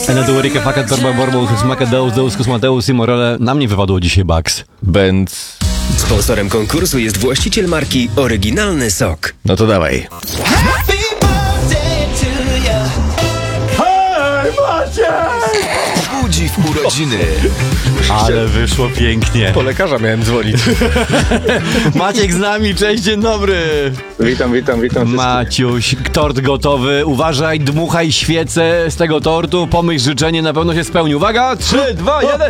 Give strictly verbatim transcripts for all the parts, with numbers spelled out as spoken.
Eneduerike fakat barba borbous smakedeus deus kosmateus i morele. Na mnie wypadło dzisiaj Bugs. Bęc... Sponsorem konkursu jest właściciel marki Oryginalny Sok. No to dawaj. Hej, Maciek! Budzi w urodziny. Ale wyszło pięknie. Po lekarza miałem dzwonić. Maciek z nami, cześć, dzień dobry. Witam, witam, witam wszystkich. Maciuś, tort gotowy. Uważaj, dmuchaj świecę z tego tortu. Pomyśl życzenie, na pewno się spełni. Uwaga, trzy, dwa, jeden.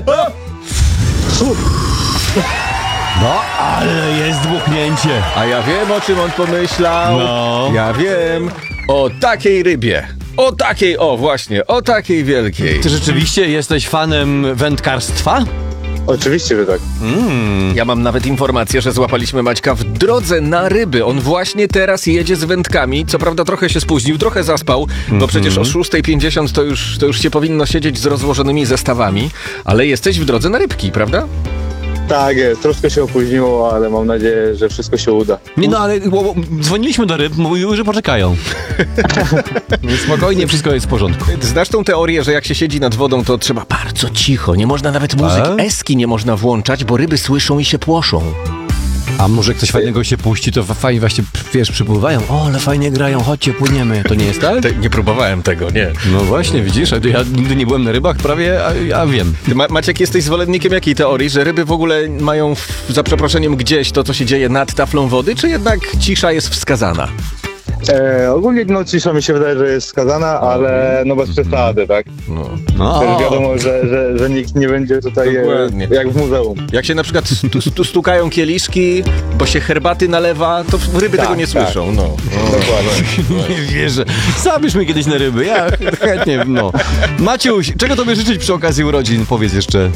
No, ale jest dmuchnięcie. A ja wiem, o czym on pomyślał. No. Ja wiem. O takiej rybie. O takiej, o właśnie, o takiej wielkiej. Ty rzeczywiście jesteś fanem wędkarstwa? Oczywiście, że tak. Ja mam nawet informację, że złapaliśmy Maćka w drodze na ryby. On właśnie teraz jedzie z wędkami. Co prawda trochę się spóźnił, trochę zaspał, bo przecież o szósta pięćdziesiąt to już, to już się powinno siedzieć z rozłożonymi zestawami. Ale jesteś w drodze na rybki, prawda? Tak jest, troszkę się opóźniło, ale mam nadzieję, że wszystko się uda. Nie no, ale bo, bo, dzwoniliśmy do ryb, mówiły, że poczekają. Więc spokojnie, wszystko jest w porządku. Znasz tą teorię, że jak się siedzi nad wodą, to trzeba bardzo cicho. Nie można nawet muzyk A? eski nie można włączać, bo ryby słyszą i się płoszą. A może ktoś fajnego się puści, to fajnie właśnie, wiesz, przypływają. O, ale fajnie grają, chodźcie, płyniemy. To nie jest tak? Te, nie próbowałem tego, nie. No właśnie, widzisz, a ja nigdy nie byłem na rybach prawie, a ja wiem. Ty, Ma- Maciek, jesteś zwolennikiem jakiej teorii? Że ryby w ogóle mają, w, za przeproszeniem, gdzieś to, co się dzieje nad taflą wody, czy jednak cisza jest wskazana? E, ogólnie no, cisza mi się wydaje, że jest skazana, ale no bez przesady, tak? No. No, Też wiadomo, że, że, że nikt nie będzie tutaj e, Dokładnie. jak w muzeum. Jak się na przykład stu, stu, stukają kieliszki, bo się herbaty nalewa, to ryby Tak, tego nie tak. słyszą. No. Dokładnie. nie wierzę. Zabierz mnie kiedyś na ryby, ja chętnie, no. Maciuś, czego tobie życzyć przy okazji urodzin? Powiedz jeszcze.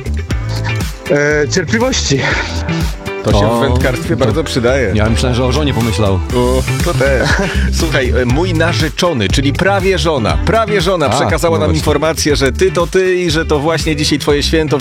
E, cierpliwości. To się O, w wędkarstwie bardzo przydaje. Ja myślałem, że o żonie pomyślał. O, to też. Słuchaj, e, mój narzeczony, czyli prawie żona, prawie żona A, przekazała no nam właśnie. informację, że ty to ty i że to właśnie dzisiaj twoje święto.